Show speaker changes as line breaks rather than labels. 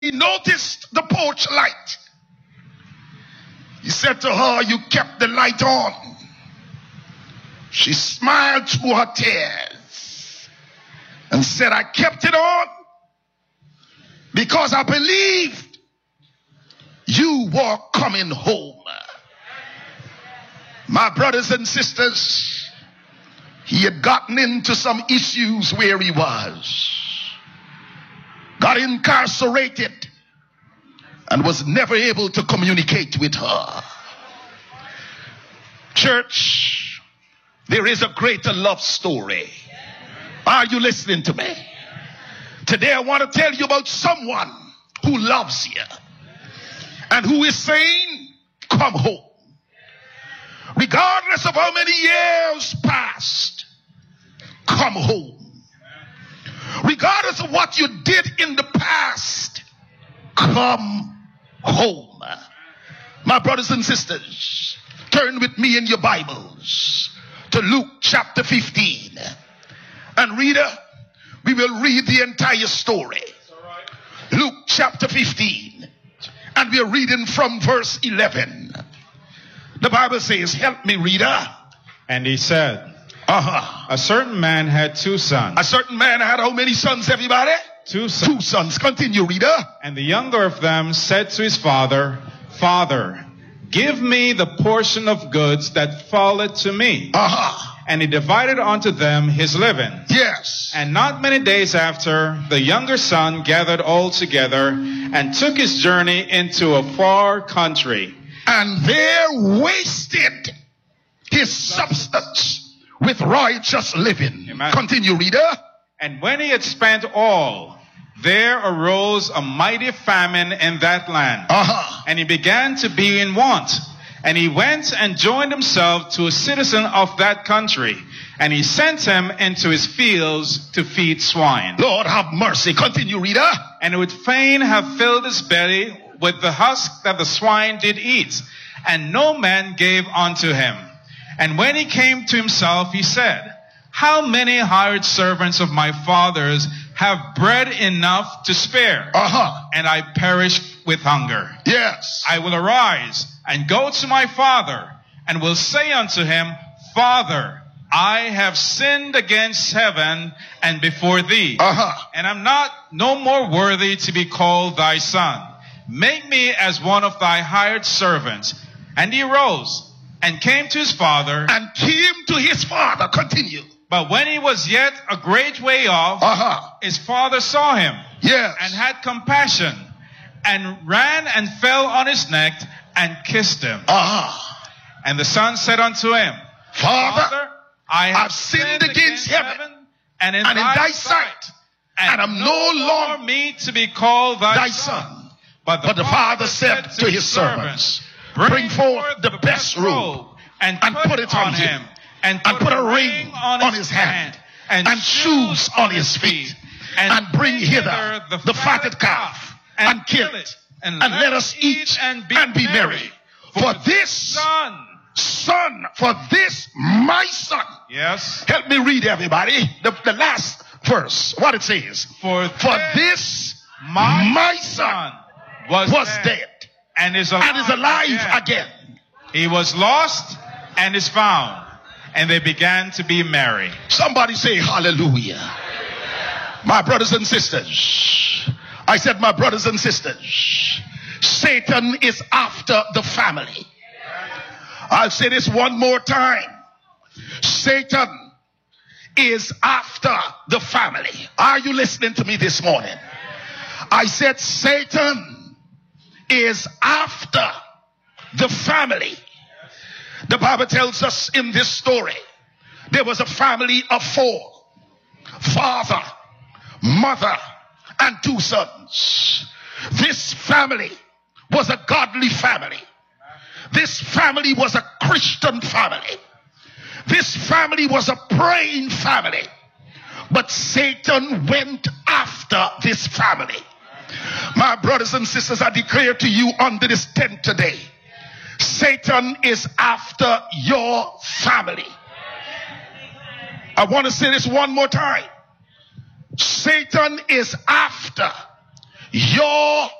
he noticed the porch light. He said to her, "You kept the light on." She smiled through her tears and said, "I kept it on because I believed you were coming home." My brothers and sisters, he had gotten into some issues where he was, got incarcerated, and was never able to communicate with her. Church, there is a greater love story. Are you listening to me? Today I want to tell you about someone who loves you and who is saying, "Come home." Regardless of how many years passed, come home. Regardless of what you did in the past, come home. My brothers and sisters, turn with me in your Bibles to Luke chapter 15. And reader, we will read the entire story. Luke chapter 15. And we are reading from verse 11. The Bible says, help me, reader.
And he said, a certain man had 2 sons.
A certain man had how many sons, everybody?
2 sons.
2 sons. Continue, reader.
And the younger of them said to his father, "Father, give me the portion of goods that falleth to me." And he divided unto them his living.
Yes.
And not many days after, the younger son gathered all together and took his journey into a far country.
And there wasted his substance with righteous living.
Amen.
Continue, reader.
And when he had spent all, there arose a mighty famine in that land. And he began to be in want. And he went and joined himself to a citizen of that country. And he sent him into his fields to feed swine.
Lord have mercy. Continue, reader.
And he would fain have filled his belly with the husk that the swine did eat. And no man gave unto him. And when he came to himself, he said, "How many hired servants of my father's have bread enough to spare? And I perish with hunger.
Yes.
I will arise and go to my father, and will say unto him, Father, I have sinned against heaven and before thee, and am no more worthy to be called thy son. Make me as one of thy hired servants." And he rose and came to his father.
Continue.
But when he was yet a great way off, his father saw him.
Yes.
And had compassion, and ran and fell on his neck and kissed him. And the son said unto him, "Father, I have sinned against heaven and in thy sight, and am no longer meet to be called thy son." But the father said to his servants, "Bring forth the best robe, and put it on him, and put a ring on his hand, and shoes on his feet, and bring hither the fatted calf, and kill it, and let us eat and be merry. For this
my son."
Yes.
Help me read, everybody. The last verse. What it says.
For
this my son was dead
and is
alive again.
He was lost and is found. And they began to be merry.
Somebody say hallelujah. My brothers and sisters. I said, my brothers and sisters. Satan is after the family. I'll say this one more time. Satan is after the family. Are you listening to me this morning? I said Satan is after the family. The Bible tells us in this story, there was a family of 4. Father, mother, and 2 sons. This family was a godly family. This family was a Christian family. This family was a praying family. But Satan went after this family. My brothers and sisters, I declare to you under this tent today, Satan is after your family. I want to say this one more time. Satan is after your